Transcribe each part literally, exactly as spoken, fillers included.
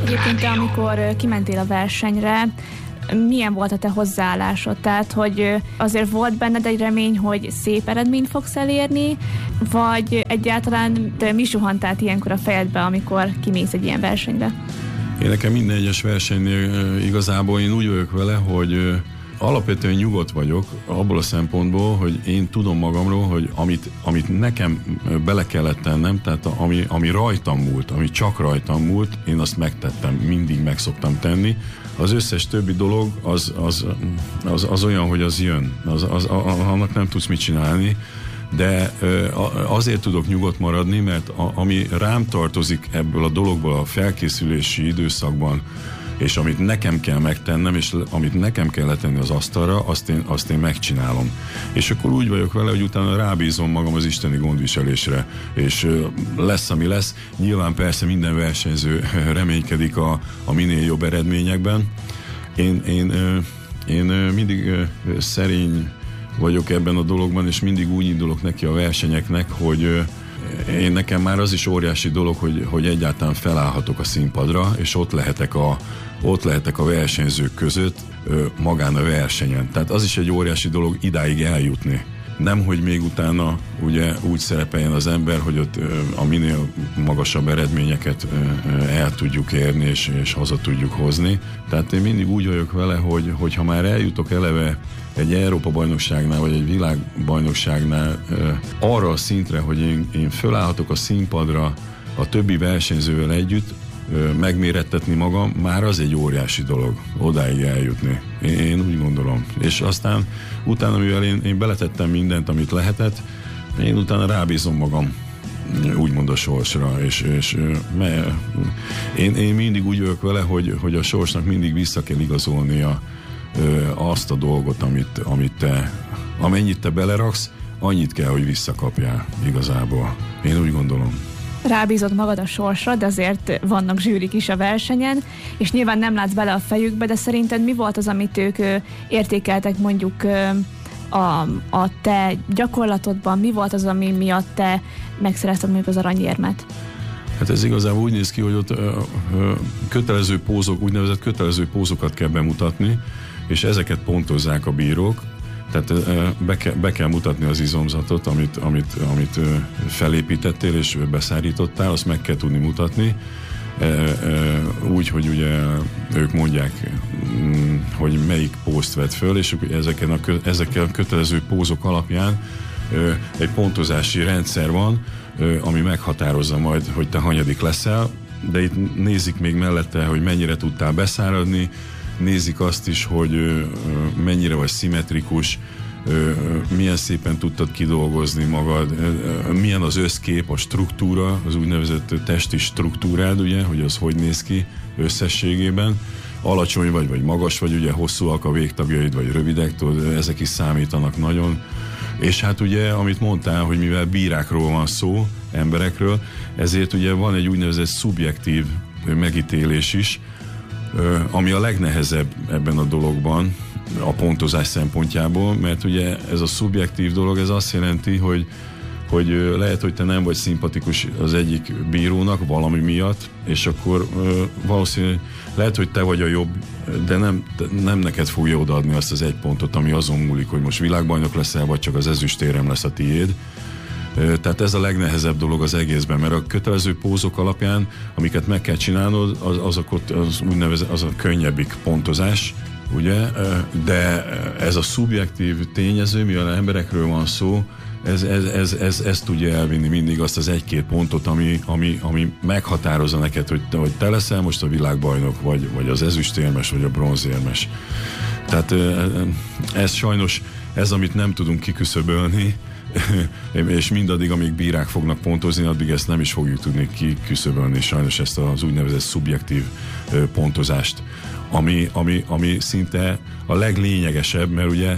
Egyébként te, amikor kimentél a versenyre, milyen volt a te hozzáállásod? Tehát, hogy azért volt benned egy remény, hogy szép eredményt fogsz elérni, vagy egyáltalán te mi suhant ilyenkor a fejedbe, amikor kimész egy ilyen versenyre? Én nekem minden egyes versenynél igazából én úgy vagyok vele, hogy alapvetően nyugodt vagyok abból a szempontból, hogy én tudom magamról, hogy amit, amit nekem bele kellett tennem, tehát ami, ami rajtam múlt, ami csak rajtam múlt, én azt megtettem, mindig meg szoktam tenni. Az összes többi dolog az, az, az, az olyan, hogy az jön, az, az, annak nem tudsz mit csinálni, de azért tudok nyugodt maradni, mert ami rám tartozik ebből a dologból a felkészülési időszakban, és amit nekem kell megtennem, és amit nekem kell letenni az asztalra, azt én, azt én megcsinálom. És akkor úgy vagyok vele, hogy utána rábízom magam az isteni gondviselésre, és lesz, ami lesz. Nyilván persze minden versenyző reménykedik a, a minél jobb eredményekben. Én, én, én mindig szerény vagyok ebben a dologban, és mindig úgy indulok neki a versenyeknek, hogy én nekem már az is óriási dolog, hogy, hogy egyáltalán felállhatok a színpadra, és ott lehetek a, ott lehetek a versenyzők között magán a versenyen. Tehát az is egy óriási dolog idáig eljutni. Nem, hogy még utána ugye úgy szerepeljen az ember, hogy ott a minél magasabb eredményeket el tudjuk érni, és, és haza tudjuk hozni. Tehát én mindig úgy vagyok vele, hogy, hogy ha már eljutok eleve egy Európa-bajnokságnál, vagy egy világbajnokságnál arra a szintre, hogy én, én fölállhatok a színpadra a többi versenyzővel együtt, megmérettetni magam, már az egy óriási dolog, odáig eljutni. Én, én úgy gondolom. És aztán utána, mivel én, én beletettem mindent, amit lehetett, én utána rábízom magam úgymond a sorsra, és, és me, én, én mindig úgy vagyok vele, hogy, hogy a sorsnak mindig vissza kell igazolnia azt a dolgot, amit, amit te, amennyit te beleraksz, annyit kell, hogy visszakapjál igazából. Én úgy gondolom. Rábízod magad a sorsra, de azért vannak zsűrik is a versenyen, és nyilván nem látsz bele a fejükbe, de szerinted mi volt az, amit ők értékeltek mondjuk a, a te gyakorlatodban? Mi volt az, ami miatt te megszerezted mondjuk az aranyérmet? Hát ez igazából úgy néz ki, hogy ott ö, ö, kötelező pózok, úgynevezett kötelező pózokat kell bemutatni, és ezeket pontozzák a bírók. Tehát ö, be, ke, be kell mutatni az izomzatot, amit, amit, amit ö, felépítettél és beszárítottál, azt meg kell tudni mutatni. E, e, úgy, hogy ugye ők mondják, hogy melyik pózt vett föl, és ezeken a, ezekkel a kötelező pózok alapján ö, egy pontozási rendszer van, ami meghatározza majd, hogy te hanyadik leszel, de itt nézik még mellette, hogy mennyire tudtál beszáradni, nézik azt is, hogy mennyire vagy szimmetrikus, milyen szépen tudtad kidolgozni magad, milyen az összkép, a struktúra, az úgynevezett testi struktúrád, ugye, hogy az hogy néz ki összességében. Alacsony vagy, vagy magas vagy, ugye hosszúak a végtagjaid, vagy rövidek, tudod, ezek is számítanak nagyon. És hát ugye, amit mondtál, hogy mivel bírákról van szó, emberekről, ezért ugye van egy úgynevezett szubjektív megítélés is, ami a legnehezebb ebben a dologban, a pontozás szempontjából, mert ugye ez a szubjektív dolog, ez azt jelenti, hogy, hogy lehet, hogy te nem vagy szimpatikus az egyik bírónak valami miatt, és akkor valószínűleg lehet, hogy te vagy a jobb, de nem, nem neked fogja odaadni azt az egy pontot, ami azon múlik, hogy most világbajnok leszel, vagy csak az ezüstérem lesz a tiéd. Tehát ez a legnehezebb dolog az egészben, mert a kötelező pózok alapján, amiket meg kell csinálnod, az, azok ott az úgynevezett, az a könnyebbik pontozás, ugye? De ez a szubjektív tényező, mivel emberekről van szó, ez, ez, ez, ez, ez tudja elvinni mindig azt az egy-két pontot, ami, ami, ami meghatározza neked, hogy te, hogy te leszel most a világbajnok, vagy, vagy az ezüstérmes, vagy a bronzérmes. Tehát ez sajnos, ez, amit nem tudunk kiküszöbölni, és mindaddig, amíg bírák fognak pontozni, addig ezt nem is fogjuk tudni kiküszöbölni, sajnos ezt az úgynevezett szubjektív pontozást, ami, ami, ami szinte a leglényegesebb, mert ugye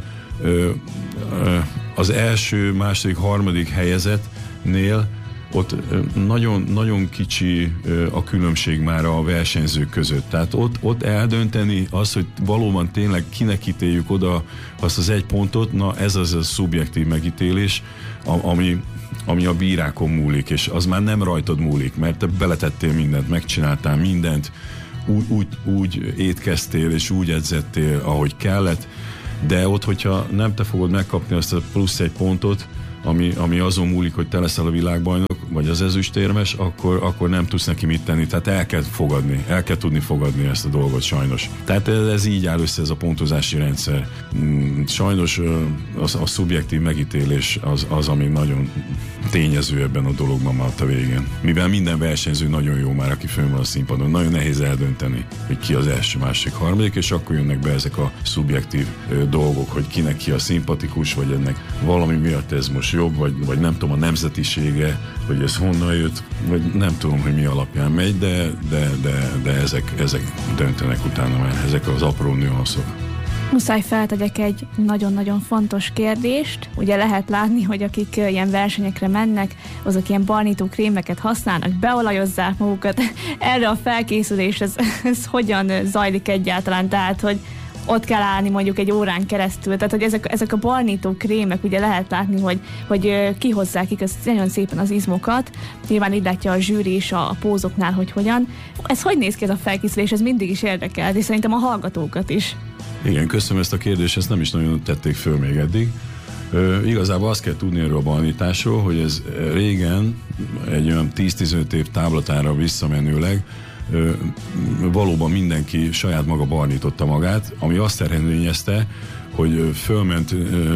az első, második, harmadik helyezetnél ott nagyon, nagyon kicsi a különbség már a versenyzők között. Tehát ott, ott eldönteni azt, hogy valóban tényleg kinek ítéljük oda azt az egy pontot, na ez az a szubjektív megítélés, ami, ami a bírákon múlik, és az már nem rajtad múlik, mert te beletettél mindent, megcsináltál mindent, úgy, úgy, úgy étkeztél és úgy edzettél, ahogy kellett, de ott, hogyha nem te fogod megkapni azt a plusz egy pontot, ami, ami azon múlik, hogy te leszel a világbajnok, vagy az ezüstérmes, akkor, akkor nem tudsz neki mit tenni. Tehát el kell fogadni, el kell tudni fogadni ezt a dolgot sajnos. Tehát ez, ez így áll össze, ez a pontozási rendszer. Sajnos az, a szubjektív megítélés az, az, ami nagyon tényező ebben a dologban már a végén. Mivel minden versenyző nagyon jó már, aki fönn van a színpadon, nagyon nehéz eldönteni, hogy ki az első, másik, harmadik, és akkor jönnek be ezek a szubjektív dolgok, hogy kinek ki a szimpatikus, vagy ennek valami miatt ez most jobb, vagy, vagy nem tudom, a nemzetisége, hogy ez honnan jött, vagy nem tudom, hogy mi alapján megy, de, de, de, de ezek, ezek döntenek utána már, ezek az apró nüanszok. Muszáj feltegyek egy nagyon-nagyon fontos kérdést. Ugye lehet látni, hogy akik ilyen versenyekre mennek, azok ilyen barnító krémeket használnak, beolajozzák magukat. Erre a felkészülés, ez, ez hogyan zajlik egyáltalán? Tehát, hogy ott kell állni mondjuk egy órán keresztül. Tehát, hogy ezek, ezek a barnító krémek, ugye lehet látni, hogy, hogy kihozzák igaz, nagyon szépen az izmokat. Nyilván így látja a zsűri is a pózoknál, hogy hogyan. Ez hogy néz ki ez a felkészülés? Ez mindig is érdekel, és szerintem a hallgatókat is. Igen, köszönöm ezt a kérdést, ezt nem is nagyon tették föl még eddig. Ö, igazából azt kell tudni erről a barnításról, hogy ez régen egy olyan tíz-tizenöt év távlatára visszamenőleg ö, valóban mindenki saját maga barnította magát, ami azt eredményezte, hogy fölment ö,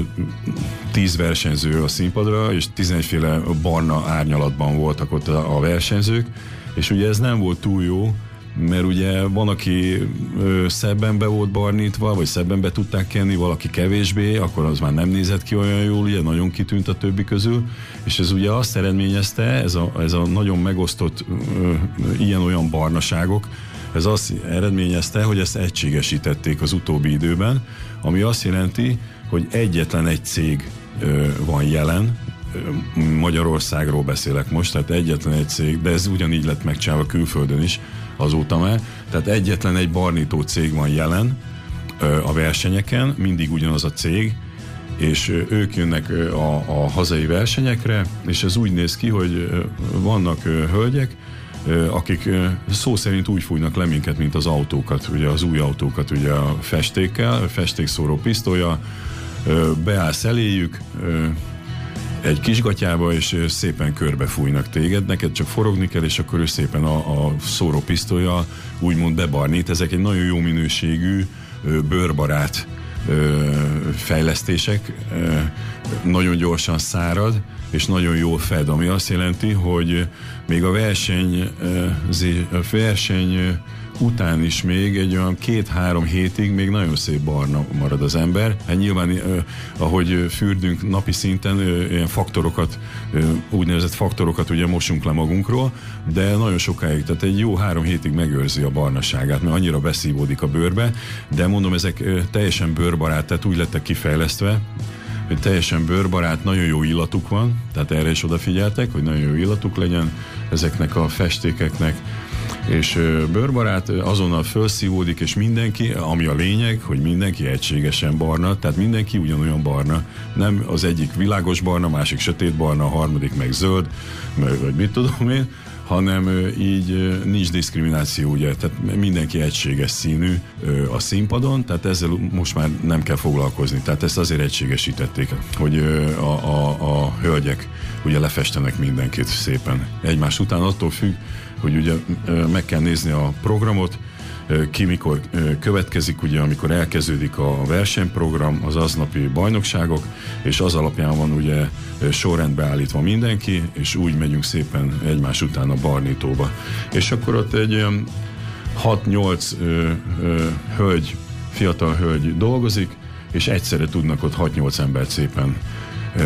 tíz versenyző a színpadra, és tizenegyféle barna árnyalatban voltak ott a, a versenyzők, és ugye ez nem volt túl jó, mert ugye van, aki ö, szebben be volt barnítva, vagy szebben be tudták kenni, valaki kevésbé, akkor az már nem nézett ki olyan jól, ugye nagyon kitűnt a többi közül, és ez ugye azt eredményezte, ez a, ez a nagyon megosztott ö, ilyen-olyan barnaságok, ez azt eredményezte, hogy ezt egységesítették az utóbbi időben, ami azt jelenti, hogy egyetlen egy cég ö, van jelen, Magyarországról beszélek most, tehát egyetlen egy cég, de ez ugyanígy lett megcsinálva külföldön is azóta már, tehát egyetlen egy barnító cég van jelen a versenyeken, mindig ugyanaz a cég, és ők jönnek a, a hazai versenyekre, és ez úgy néz ki, hogy vannak hölgyek, akik szó szerint úgy fújnak le minket, mint az autókat, ugye az új autókat, ugye a festékkel, festékszóró pisztolya, beállsz eléjük, egy kisgatyába, és szépen körbe fújnak téged, neked csak forogni kell, és akkor ő szépen a, a szórópisztollyal úgymond bebarnít. Ezek egy nagyon jó minőségű, bőrbarát fejlesztések, nagyon gyorsan szárad, és nagyon jól fed, ami azt jelenti, hogy még a verseny, a verseny után is még egy olyan két-három hétig még nagyon szép barna marad az ember. Hát nyilván, eh, ahogy fürdünk napi szinten, eh, ilyen faktorokat, eh, úgynevezett faktorokat ugye mosunk le magunkról, de nagyon sokáig, tehát egy jó három hétig megőrzi a barnaságát, mert annyira beszívódik a bőrbe, de mondom, ezek eh, teljesen bőrbarát, tehát úgy lettek kifejlesztve, hogy teljesen bőrbarát, nagyon jó illatuk van, tehát erre is odafigyeltek, hogy nagyon jó illatuk legyen ezeknek a festékeknek, és bőrbarát, azonnal felszívódik, és mindenki, ami a lényeg, hogy mindenki egységesen barna, tehát mindenki ugyanolyan barna. Nem az egyik világos barna, másik sötét barna, a harmadik meg zöld, vagy mit tudom én, hanem így nincs diszkrimináció, ugye, tehát mindenki egységes színű a színpadon, tehát ezzel most már nem kell foglalkozni, tehát ezt azért egységesítették, hogy a, a, a hölgyek ugye lefestenek mindenkit szépen egymás után, attól függ, hogy ugye meg kell nézni a programot, ki mikor következik, ugye amikor elkezdődik a versenyprogram, az aznapi bajnokságok, és az alapján van ugye sorrendbe állítva mindenki, és úgy megyünk szépen egymás után a barnítóba. És akkor ott egy hat-nyolc hölgy, fiatal hölgy dolgozik, és egyszerre tudnak ott hat-nyolc embert szépen ö,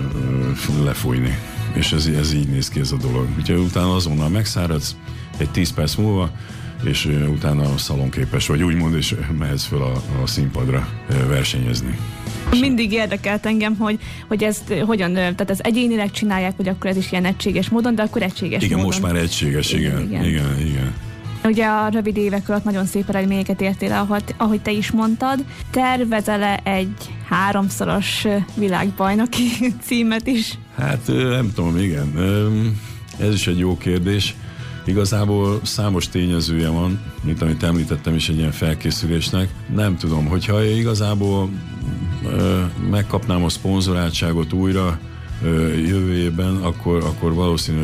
ö, lefújni. És ez, ez így néz ki ez a dolog. Úgyhogy utána azonnal megszáradsz egy tíz perc múlva, és uh, utána szalonképes vagy, úgymond, és mehetsz fel a, a színpadra uh, versenyezni. Mindig érdekelt engem, hogy, hogy ezt hogyan, tehát ez egyénileg csinálják, hogy akkor ez is ilyen egységes módon, de akkor egységes igen, módon. Igen, most már egységes, igen, igen, igen, igen. Ugye a rövid évek alatt nagyon szép eredményeket értél el, ahogy, ahogy te is mondtad. Tervezel-e egy háromszoros világbajnoki címet is? Hát nem tudom, igen. Ez is egy jó kérdés. Igazából számos tényezője van, mint amit említettem is egy ilyen felkészülésnek. Nem tudom, hogyha igazából ö, megkapnám a szponzoráltságot újra ö, jövő évben, akkor, akkor valószínű